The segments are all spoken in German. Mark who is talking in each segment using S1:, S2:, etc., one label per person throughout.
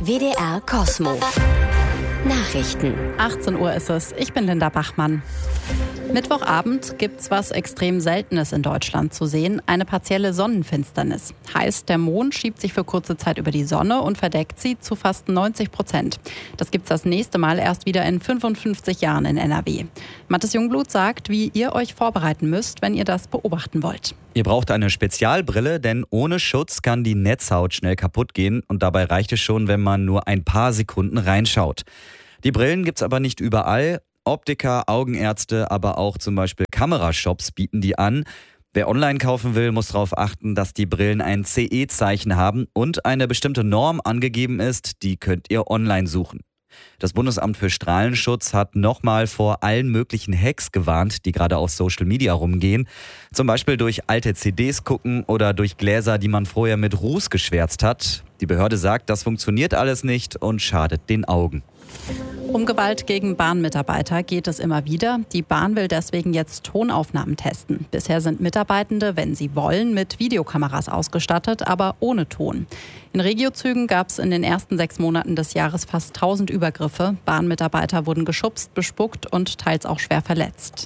S1: WDR Cosmo. Nachrichten.
S2: 18 Uhr ist es. Ich bin Linda Bachmann. Mittwochabend gibt's was extrem Seltenes in Deutschland zu sehen, eine partielle Sonnenfinsternis. Heißt, der Mond schiebt sich für kurze Zeit über die Sonne und verdeckt sie zu fast 90%. Das gibt's das nächste Mal erst wieder in 55 Jahren in NRW. Mathis Jungblut sagt, wie ihr euch vorbereiten müsst, wenn ihr das beobachten wollt.
S3: Ihr braucht eine Spezialbrille, denn ohne Schutz kann die Netzhaut schnell kaputt gehen und dabei reicht es schon, wenn man nur ein paar Sekunden reinschaut. Die Brillen gibt's aber nicht überall. Optiker, Augenärzte, aber auch zum Beispiel Kamerashops bieten die an. Wer online kaufen will, muss darauf achten, dass die Brillen ein CE-Zeichen haben und eine bestimmte Norm angegeben ist, die könnt ihr online suchen. Das Bundesamt für Strahlenschutz hat nochmal vor allen möglichen Hacks gewarnt, die gerade auf Social Media rumgehen. Zum Beispiel durch alte CDs gucken oder durch Gläser, die man vorher mit Ruß geschwärzt hat. Die Behörde sagt, das funktioniert alles nicht und schadet den Augen.
S2: Um Gewalt gegen Bahnmitarbeiter geht es immer wieder. Die Bahn will deswegen jetzt Tonaufnahmen testen. Bisher sind Mitarbeitende, wenn sie wollen, mit Videokameras ausgestattet, aber ohne Ton. In Regiozügen gab es in den ersten 6 Monaten des Jahres fast 1000 Übergriffe. Bahnmitarbeiter wurden geschubst, bespuckt und teils auch schwer verletzt.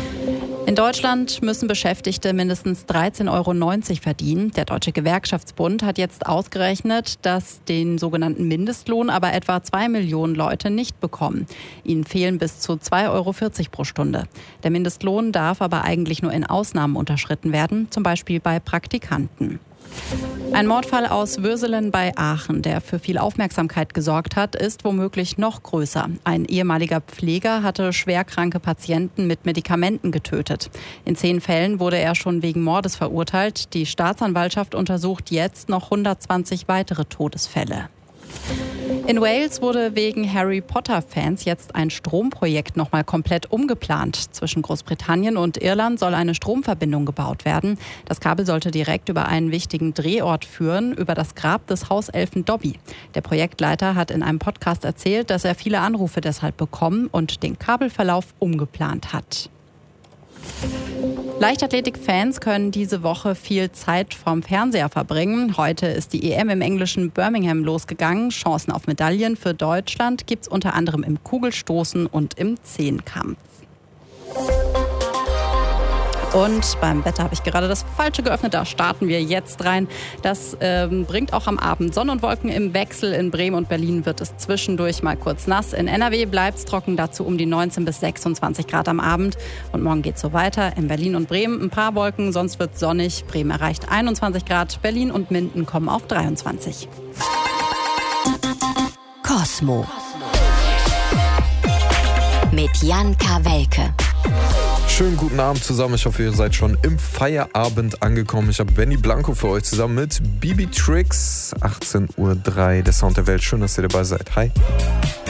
S2: In Deutschland müssen Beschäftigte mindestens 13,90 € verdienen. Der Deutsche Gewerkschaftsbund hat jetzt ausgerechnet, dass den sogenannten Mindestlohn aber etwa 2 Millionen Leute nicht bekommen. Ihnen fehlen bis zu 2,40 € pro Stunde. Der Mindestlohn darf aber eigentlich nur in Ausnahmen unterschritten werden, zum Beispiel bei Praktikanten. Ein Mordfall aus Würselen bei Aachen, der für viel Aufmerksamkeit gesorgt hat, ist womöglich noch größer. Ein ehemaliger Pfleger hatte schwerkranke Patienten mit Medikamenten getötet. In 10 Fällen wurde er schon wegen Mordes verurteilt. Die Staatsanwaltschaft untersucht jetzt noch 120 weitere Todesfälle. In Wales wurde wegen Harry Potter-Fans jetzt ein Stromprojekt nochmal komplett umgeplant. Zwischen Großbritannien und Irland soll eine Stromverbindung gebaut werden. Das Kabel sollte direkt über einen wichtigen Drehort führen, über das Grab des Hauselfen Dobby. Der Projektleiter hat in einem Podcast erzählt, dass er viele Anrufe deshalb bekommen und den Kabelverlauf umgeplant hat. Leichtathletik-Fans können diese Woche viel Zeit vorm Fernseher verbringen. Heute ist die EM im englischen Birmingham losgegangen. Chancen auf Medaillen für Deutschland gibt es unter anderem im Kugelstoßen und im Zehnkampf. Und beim Wetter habe ich gerade das Falsche geöffnet, da starten wir jetzt rein. Das bringt auch am Abend Sonne und Wolken im Wechsel. In Bremen und Berlin wird es zwischendurch mal kurz nass. In NRW bleibt es trocken, dazu um die 19 bis 26 Grad am Abend. Und morgen geht es so weiter. In Berlin und Bremen ein paar Wolken, sonst wird es sonnig. Bremen erreicht 21 Grad, Berlin und Minden kommen auf 23.
S1: Cosmo. Mit Jan Kawelke.
S4: Schönen guten Abend zusammen. Ich hoffe, ihr seid schon im Feierabend angekommen. Ich habe Benny Blanco für euch zusammen mit Bibi Tricks. 18:03 Uhr, der Sound der Welt. Schön, dass ihr dabei seid. Hi.